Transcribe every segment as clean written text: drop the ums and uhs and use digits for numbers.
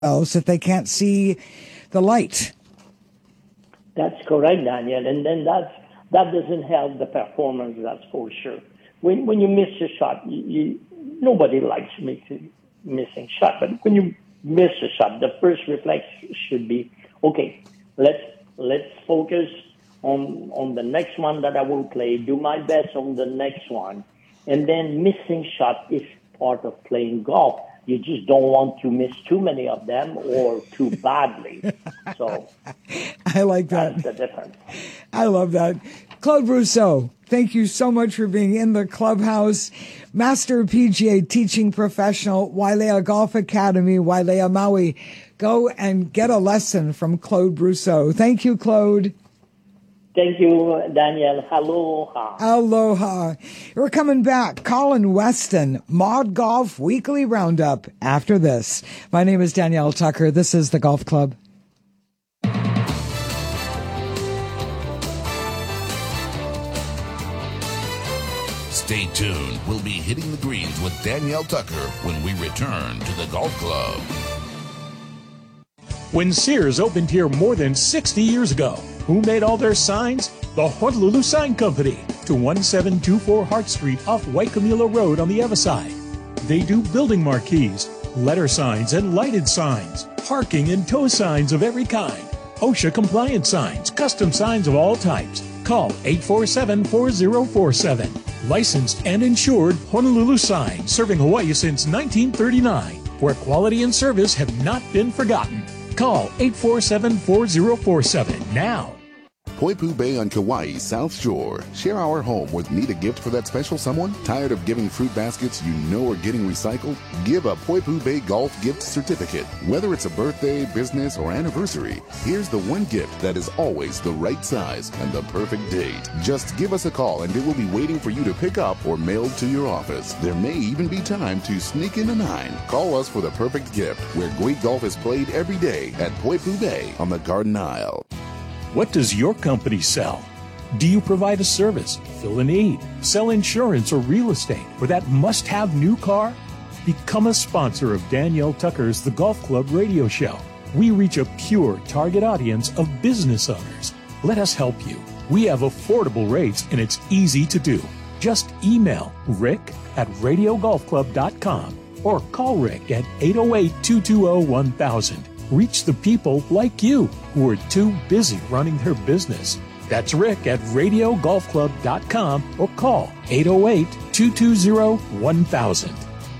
else if they can't see the light. That's correct, Daniel, and then that doesn't help the performance. That's for sure. When you miss a shot, nobody likes missing shot, but when you miss a shot, the first reflex should be, okay, let's focus on the next one that I will play, do my best on the next one, and then missing shot is part of playing golf. You just don't want to miss too many of them or too badly. So I like that. That's the difference. I love that. Claude Brousseau, thank you so much for being in the clubhouse. Master PGA teaching professional, Wailea Golf Academy, Wailea Maui. Go and get a lesson from Claude Brousseau. Thank you, Claude. Thank you, Daniel. Aloha. Aloha. We're coming back. Colin Weston, Mod Golf Weekly Roundup after this. My name is Danielle Tucker. This is the Golf Club. Stay tuned. We'll be hitting the greens with Danielle Tucker when we return to the Golf Club. When Sears opened here more than 60 years ago, who made all their signs? The Honolulu Sign Company, to 1724 Hart Street off Waikimula Road on the Everside. They do building marquees, letter signs and lighted signs, parking and tow signs of every kind, OSHA compliant signs, custom signs of all types. Call 847-4047. Licensed and insured Honolulu Sign, serving Hawaii since 1939, where quality and service have not been forgotten. Call 847-4047 now. Poipu Bay on Kauai's South Shore. Share our home with need a gift for that special someone? Tired of giving fruit baskets you know are getting recycled? Give a Poipu Bay Golf gift certificate. Whether it's a birthday, business, or anniversary, here's the one gift that is always the right size and the perfect date. Just give us a call and it will be waiting for you to pick up or mailed to your office. There may even be time to sneak in a 9. Call us for the perfect gift, where great golf is played every day at Poipu Bay on the Garden Isle. What does your company sell? Do you provide a service, fill a need, sell insurance or real estate, or that must-have new car? Become a sponsor of Danielle Tucker's The Golf Club radio show. We reach a pure target audience of business owners. Let us help you. We have affordable rates and it's easy to do. Just email rick@radiogolfclub.com or call Rick at 808-220-1000. Reach the people like you who are too busy running their business. That's Rick at radiogolfclub.com or call 808-220-1000.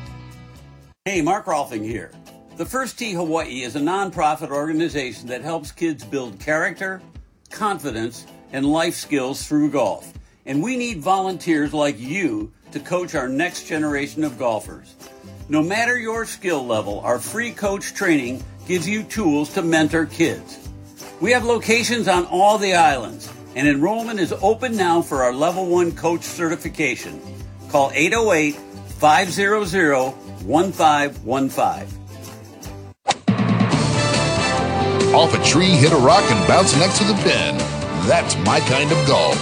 Hey, Mark Rolfing here. The First Tee Hawaii is a nonprofit organization that helps kids build character, confidence, and life skills through golf. And we need volunteers like you to coach our next generation of golfers. No matter your skill level, our free coach training gives you tools to mentor kids. We have locations on all the islands, and enrollment is open now for our Level 1 coach certification. Call 808-500-1515. Off a tree, hit a rock, and bounce next to the pin. That's my kind of golf.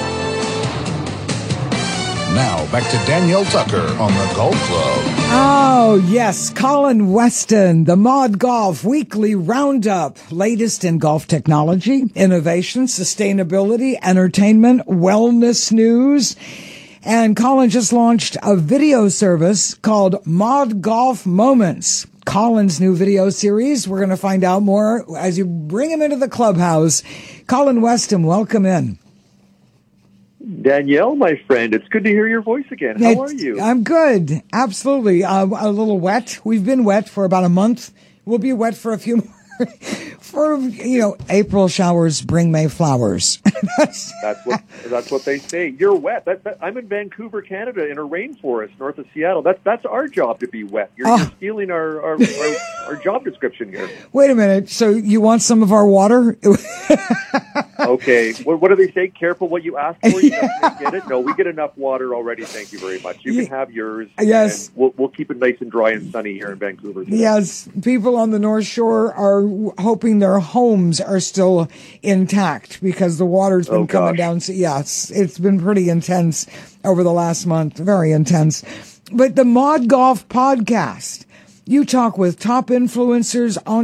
Now, back to Danielle Tucker on the Golf Club. Oh, yes. Colin Weston, the Mod Golf Weekly Roundup. Latest in golf technology, innovation, sustainability, entertainment, wellness news. And Colin just launched a video service called Mod Golf Moments. Colin's new video series. We're going to find out more as you bring him into the clubhouse. Colin Weston, welcome in. Danielle, my friend, it's good to hear your voice again. How are you? I'm good. Absolutely. A little wet. We've been wet for about a month. We'll be wet for a few more. For, April showers bring May flowers. That's what they say. You're wet. I'm in Vancouver, Canada, in a rainforest north of Seattle. That's our job to be wet. You're stealing our job description here. Wait a minute. So you want some of our water? Okay. What do they say? Careful what you ask for. You don't get it. No, we get enough water already. Thank you very much. You can have yours. Yes. And we'll keep it nice and dry and sunny here in Vancouver today. Yes. People on the North Shore are hoping their homes are still intact because the water's been coming down. So, yes, it's been pretty intense over the last month. Very intense. But the Mod Golf podcast, You talk with top influencers on